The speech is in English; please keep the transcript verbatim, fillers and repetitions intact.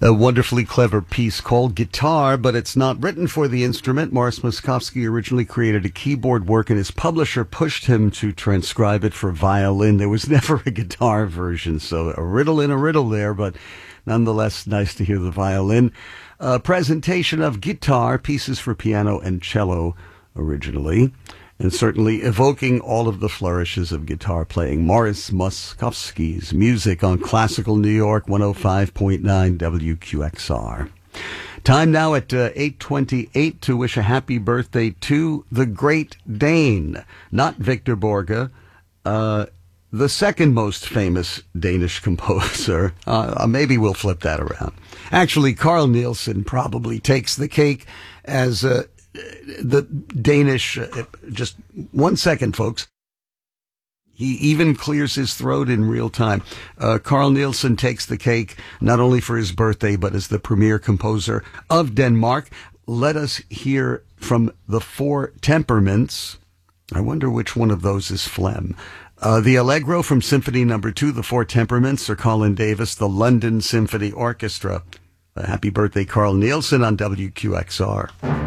A wonderfully clever piece called Guitar, but it's not written for the instrument. Morris Moskowski originally created a keyboard work, and his publisher pushed him to transcribe it for violin. There was never a guitar version, so a riddle in a riddle there, but nonetheless, nice to hear the violin. A presentation of Guitar, pieces for piano and cello originally, and certainly evoking all of the flourishes of guitar playing. Morris Moskowski's music on Classical New York one oh five point nine W Q X R. Time now at uh, eight twenty-eight to wish a happy birthday to the Great Dane, not Victor Borge, uh, the second most famous Danish composer. Uh, maybe we'll flip that around. Actually, Carl Nielsen probably takes the cake as uh, the Danish, uh, just one second, folks. He even clears his throat in real time. Uh, Carl Nielsen takes the cake not only for his birthday, but as the premier composer of Denmark. Let us hear from the Four Temperaments. I wonder which one of those is phlegm. Uh, the Allegro from Symphony Number Two, The Four Temperaments, Sir Colin Davis, the London Symphony Orchestra. Uh, happy birthday, Carl Nielsen, on W Q X R.